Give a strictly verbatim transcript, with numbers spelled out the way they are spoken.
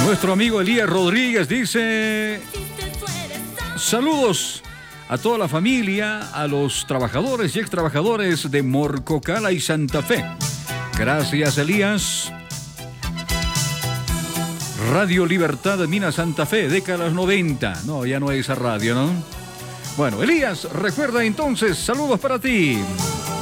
Nuestro amigo Elías Rodríguez dice: saludos a toda la familia, a los trabajadores y extrabajadores de Morcocala y Santa Fe. Gracias, Elías. Radio Libertad de Mina Santa Fe, década de los noventa. No, ya no hay esa radio, ¿no? Bueno, Elías, recuerda entonces, saludos para ti.